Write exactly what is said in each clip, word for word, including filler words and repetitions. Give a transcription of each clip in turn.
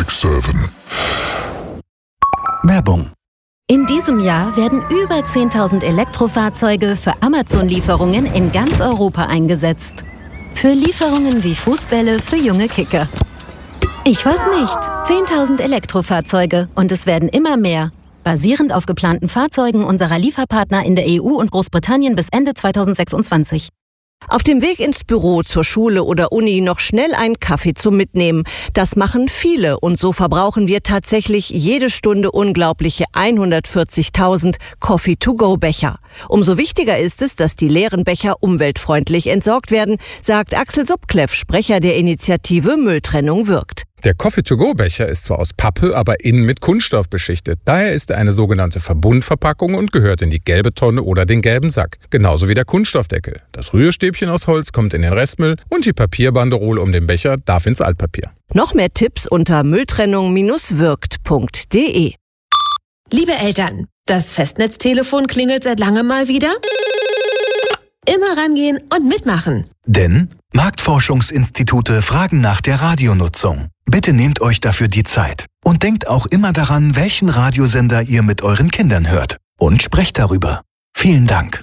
sechs sieben. Werbung. In diesem Jahr werden über zehntausend Elektrofahrzeuge für Amazon-Lieferungen in ganz Europa eingesetzt. Für Lieferungen wie Fußbälle für junge Kicker. Ich weiß nicht, zehntausend Elektrofahrzeuge und es werden immer mehr. Basierend auf geplanten Fahrzeugen unserer Lieferpartner in der E U und Großbritannien bis Ende zweitausendsechsundzwanzig. Auf dem Weg ins Büro, zur Schule oder Uni noch schnell einen Kaffee zum Mitnehmen. Das machen viele und so verbrauchen wir tatsächlich jede Stunde unglaubliche hundertvierzigtausend Coffee-to-go-Becher. Umso wichtiger ist es, dass die leeren Becher umweltfreundlich entsorgt werden, sagt Axel Subkleff, Sprecher der Initiative Mülltrennung wirkt. Der Coffee-to-go-Becher ist zwar aus Pappe, aber innen mit Kunststoff beschichtet. Daher ist er eine sogenannte Verbundverpackung und gehört in die gelbe Tonne oder den gelben Sack. Genauso wie der Kunststoffdeckel. Das Rührstäbchen aus Holz kommt in den Restmüll und die Papierbanderole um den Becher darf ins Altpapier. Noch mehr Tipps unter mülltrennung wirkt punkt de. Liebe Eltern, das Festnetztelefon klingelt seit langem mal wieder. Immer rangehen und mitmachen. Denn Marktforschungsinstitute fragen nach der Radionutzung. Bitte nehmt euch dafür die Zeit. Und denkt auch immer daran, welchen Radiosender ihr mit euren Kindern hört. Und sprecht darüber. Vielen Dank.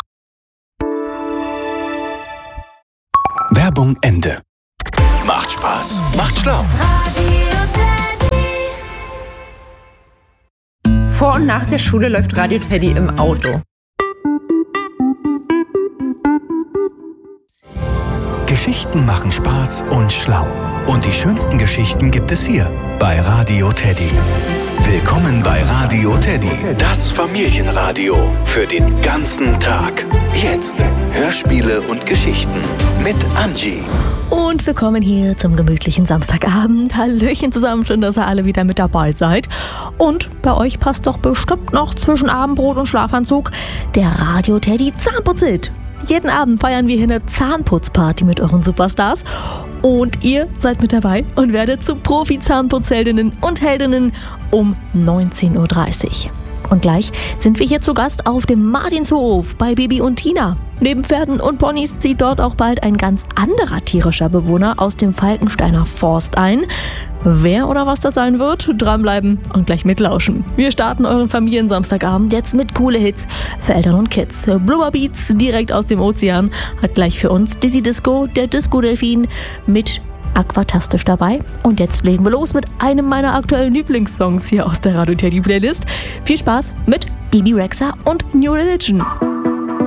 Werbung Ende. Macht Spaß. Macht schlau. Vor und nach der Schule läuft Radio Teddy im Auto. Geschichten machen Spaß und schlau. Und die schönsten Geschichten gibt es hier bei Radio Teddy. Willkommen bei Radio Teddy, das Familienradio für den ganzen Tag. Jetzt Hörspiele und Geschichten mit Angie. Und willkommen hier zum gemütlichen Samstagabend. Hallöchen zusammen, schön, dass ihr alle wieder mit dabei seid. Und bei euch passt doch bestimmt noch zwischen Abendbrot und Schlafanzug der Radio Teddy Zahnputzit. Jeden Abend feiern wir hier eine Zahnputzparty mit euren Superstars. Und ihr seid mit dabei und werdet zu Profi-Zahnputzheldinnen und Heldinnen um neunzehn Uhr dreißig. Und gleich sind wir hier zu Gast auf dem Martinshof bei Bibi und Tina. Neben Pferden und Ponys zieht dort auch bald ein ganz anderer tierischer Bewohner aus dem Falkensteiner Forst ein. Wer oder was das sein wird, dranbleiben und gleich mitlauschen. Wir starten euren Familiensamstagabend jetzt mit coole Hits für Eltern und Kids. Blubberbeats direkt aus dem Ozean hat gleich für uns Dizzy Disco, der Disco-Delfin mit Aquatastisch dabei. Und jetzt legen wir los mit einem meiner aktuellen Lieblingssongs hier aus der Radio Teddy Playlist. Viel Spaß mit Bibi Rexha und New Religion.